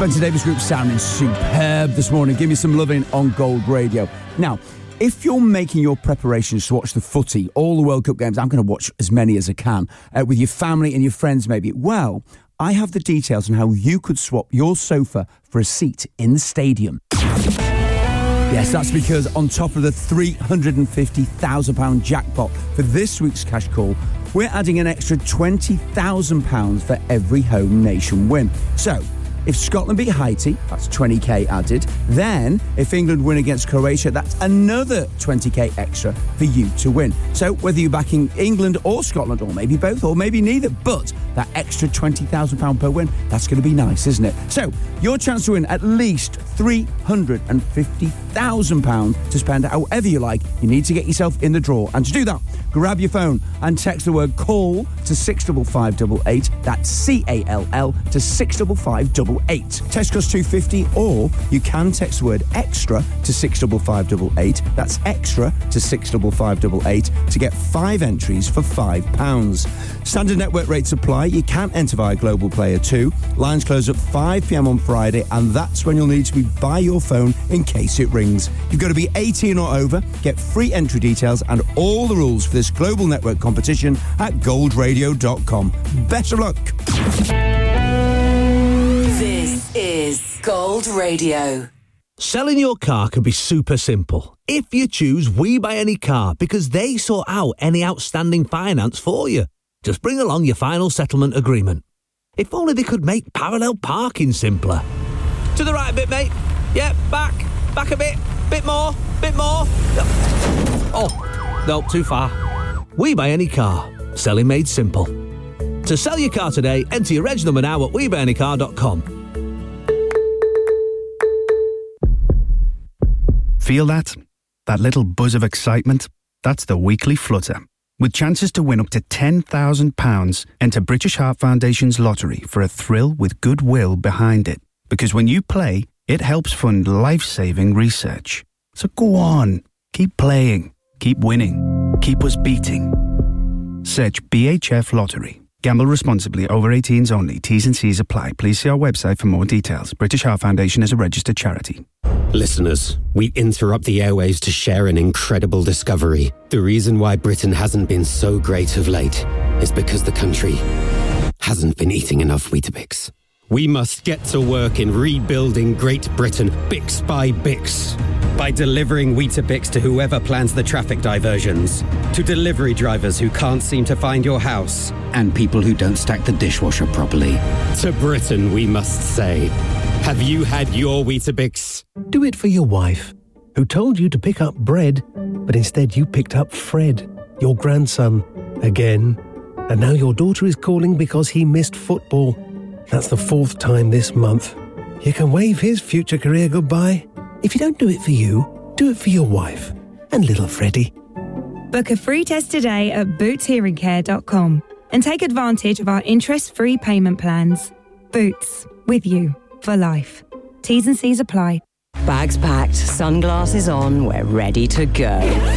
Spencer Davis Group sounding superb this morning. Give me some loving on Gold Radio. Now, if you're making your preparations to watch the footy, all the World Cup games, I'm going to watch as many as I can, with your family and your friends maybe. Well, I have the details on how you could swap your sofa for a seat in the stadium. Yes, that's because on top of the £350,000 jackpot for this week's cash call, we're adding an extra £20,000 for every home nation win. So, if Scotland beat Haiti, that's 20k added. Then, if England win against Croatia, that's another 20k extra for you to win. So, whether you're backing England or Scotland, or maybe both, or maybe neither, but that extra £20,000 per win, that's going to be nice, isn't it? So, your chance to win at least £350,000 to spend however you like. You need to get yourself in the draw. And to do that, grab your phone and text the word CALL to 65588. That's CALL to 65588. Text costs $2.50, or you can text the word EXTRA to 65588. That's EXTRA to 65588 to get 5 entries for £5. Standard network rates apply. You can enter via Global Player 2. Lines close at 5 p.m. on Friday, and that's when you'll need to be by your phone in case it rings. You've got to be 18 or over. Get free entry details and all the rules for this global network competition at goldradio.com. Better luck. This is Gold Radio. Selling your car can be super simple if you choose We Buy Any Car, because they sort out any outstanding finance for you. Just bring along your final settlement agreement. If only they could make parallel parking simpler. To the right a bit, mate. Yeah, back a bit more. Oh, no, too far. We Buy Any Car. Selling made simple. To sell your car today, enter your reg number now at WeBuyAnyCar.com. Feel that? That little buzz of excitement? That's the weekly flutter. With chances to win up to £10,000, enter British Heart Foundation's lottery for a thrill with goodwill behind it. Because when you play, it helps fund life-saving research. So go on, keep playing, keep winning, keep us beating. Search BHF Lottery. Gamble responsibly. Over 18s only. T's and C's apply. Please see our website for more details. British Heart Foundation is a registered charity. Listeners, we interrupt the airwaves to share an incredible discovery. The reason why Britain hasn't been so great of late is because the country hasn't been eating enough Weetabix. We must get to work in rebuilding Great Britain, Bix by Bix. By delivering Weetabix to whoever plans the traffic diversions, to delivery drivers who can't seem to find your house, and people who don't stack the dishwasher properly. To Britain, we must say, have you had your Weetabix? Do it for your wife, who told you to pick up bread, but instead you picked up Fred, your grandson, again. And now your daughter is calling because he missed football. That's the 4th time this month. You can wave his future career goodbye. If you don't do it for you, do it for your wife and little Freddie. Book a free test today at bootshearingcare.com and take advantage of our interest-free payment plans. Boots, with you for life. T's and C's apply. Bags packed, sunglasses on, we're ready to go.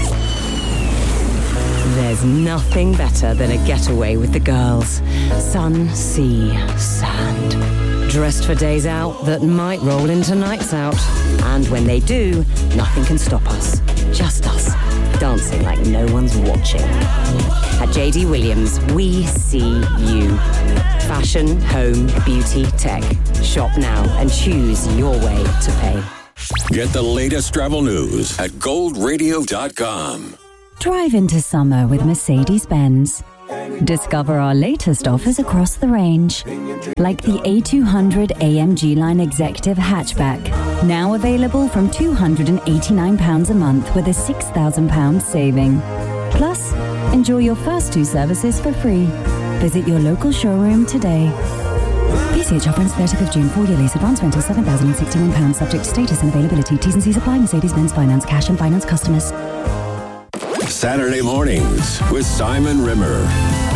There's nothing better than a getaway with the girls. Sun, sea, sand. Dressed for days out that might roll into nights out. And when they do, nothing can stop us. Just us, dancing like no one's watching. At JD Williams, we see you. Fashion, home, beauty, tech. Shop now and choose your way to pay. Get the latest travel news at goldradio.com. Drive into summer with Mercedes-Benz. Discover our latest offers across the range, like the A200 AMG Line Executive Hatchback, now available from £289 a month with a £6,000 saving. Plus, enjoy your first 2 services for free. Visit your local showroom today. PCH offer ends 30th of June. 4-year lease. Advance rental £7,061. Subject to status and availability. T's and C's apply. Mercedes-Benz Finance. Cash and finance customers. Saturday mornings with Simon Rimmer.